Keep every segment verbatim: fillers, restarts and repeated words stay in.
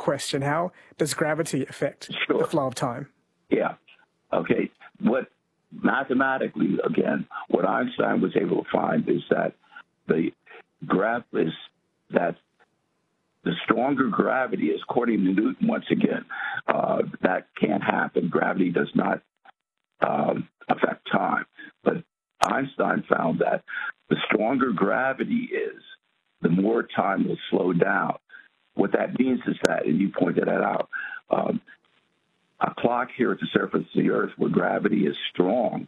question. How does gravity affect Sure. the flow of time? Yeah. Okay. What mathematically, again, what Einstein was able to find is that the graph is that the stronger gravity is, according to Newton, once again, uh, that can't happen. Gravity does not um, affect time. But Einstein found that the stronger gravity is, the more time will slow down. What that means is that, and you pointed that out, um, a clock here at the surface of the Earth where gravity is strong,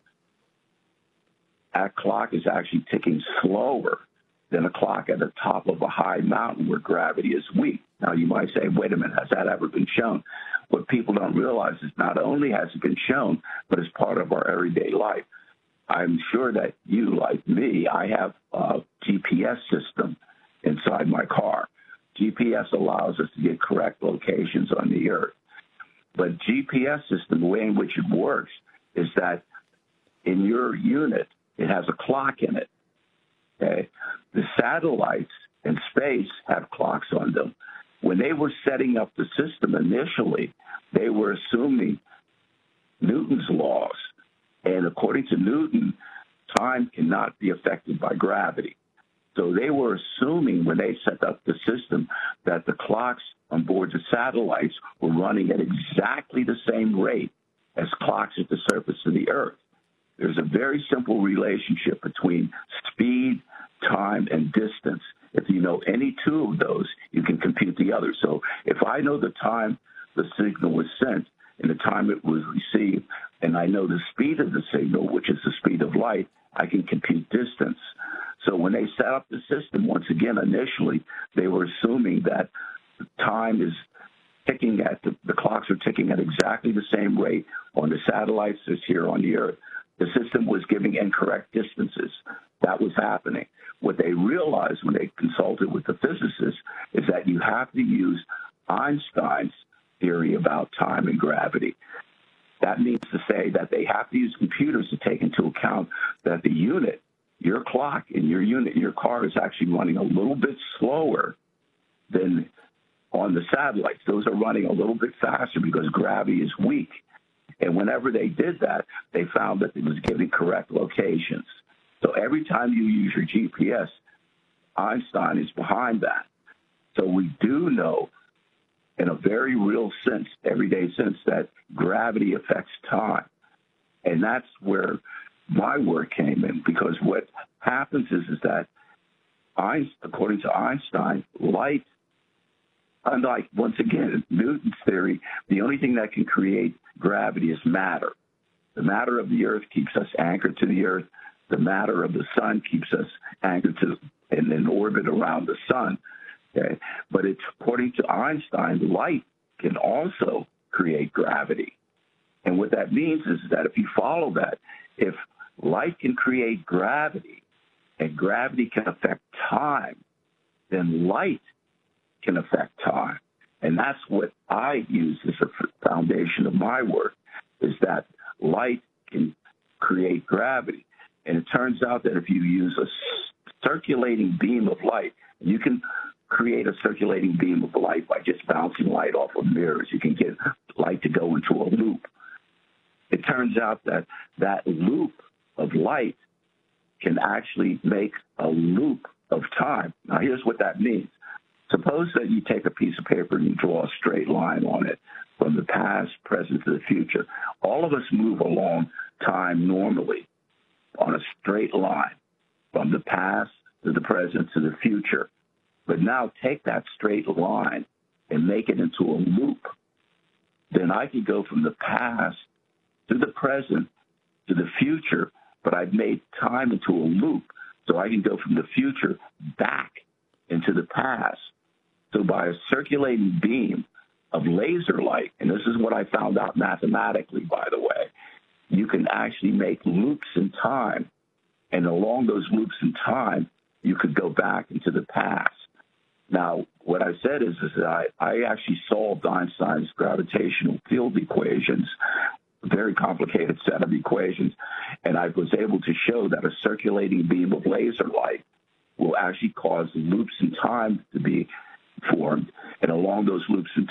that clock is actually ticking slower than a clock at the top of a high mountain where gravity is weak. Now, you might say, wait a minute, has that ever been shown? What people don't realize is not only has it been shown, but it's part of our everyday life. I'm sure that you, like me, I have a G P S system inside my car. G P S allows us to get correct locations on the Earth. But G P S system, the way in which it works is that in your unit, it has a clock in it. Okay? The satellites in space have clocks on them. When they were setting up the system initially, they were assuming Newton's laws. And according to Newton, time cannot be affected by gravity. So they were assuming when they set up the system that the clocks on board the satellites were running at exactly the same rate as clocks at the surface of the Earth. There's a very simple relationship between speed, time, and distance. If you know any two of those, you can compute the other. So if I know the time the signal was sent and the time it was received, and I know the speed of the signal, which is the speed of light, I can compute distance. So when they set up the system, once again, initially, they were assuming that time is ticking at, the, the clocks are ticking at exactly the same rate on the satellites as here on the Earth. The system was giving incorrect distances. That was happening. What they realized when they consulted with the physicists is that you have to use Einstein's theory about time and gravity. That means to say that they have to use computers to take into account that the unit, your clock in your unit, in your car is actually running a little bit slower than on the satellites. Those are running a little bit faster because gravity is weak. And whenever they did that, they found that it was giving correct locations. So every time you use your G P S, Einstein is behind that. So we do know in a very real sense, everyday sense, that gravity affects time. And that's where my work came in, because what happens is, is that, Einstein, according to Einstein, light, unlike, once again, Newton's theory, the only thing that can create gravity is matter. The matter of the Earth keeps us anchored to the Earth. The matter of the sun keeps us anchored to in an orbit around the sun. Okay? But it's according to Einstein, light can also create gravity. And what that means is that if you follow that, if light can create gravity and gravity can affect time, then light can affect time. And that's what I use as a foundation of my work, is that light can create gravity. And it turns out that if you use a circulating beam of light, you can create a circulating beam of light by just bouncing light off of mirrors. You can get light to go into a loop. It turns out that that loop of light can actually make a loop of time. Now, here's what that means. Suppose that you take a piece of paper and you draw a straight line on it from the past, present, to the future. All of us move along time normally on a straight line from the past to the present to the future. But now take that straight line and make it into a loop. Then I can go from the past to the present to the future, but I've made time into a loop, so I can go from the future back into the past. So by a circulating beam of laser light, and this is what I found out mathematically, by the way, you can actually make loops in time, and along those loops in time, you could go back into the past. Now, what I said is, is that I, I actually solved Einstein's gravitational field equations, a very complicated set of equations, and I was able to show that a circulating beam of laser light will actually cause loops in time to be formed, and along those loops in